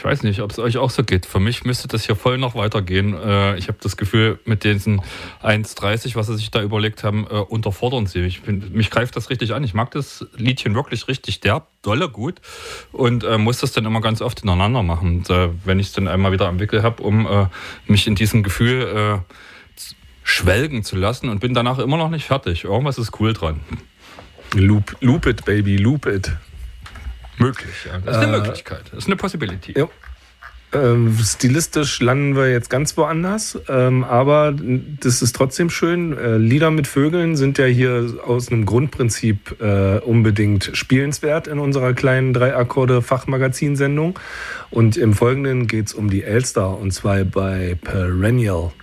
Ich weiß nicht, ob es euch auch so geht. Für mich müsste das hier voll noch weitergehen. Ich habe das Gefühl, mit diesen 1,30, was sie sich da überlegt haben, unterfordern sie. Mich greift das richtig an. Ich mag das Liedchen wirklich richtig derb, dolle gut und muss das dann immer ganz oft ineinander machen. Und, wenn ich es dann einmal wieder am Wickel habe, um mich in diesem Gefühl schwelgen zu lassen und bin danach immer noch nicht fertig. Irgendwas ist cool dran. Loop it, baby, loop it. Möglich, ja. Das ist eine Möglichkeit. Das ist eine Possibility. Ja. Stilistisch landen wir jetzt ganz woanders, aber das ist trotzdem schön. Lieder mit Vögeln sind ja hier aus einem Grundprinzip unbedingt spielenswert in unserer kleinen 3-Akkorde-Fachmagazinsendung. Und im Folgenden geht es um die Elster, und zwar bei Perennial.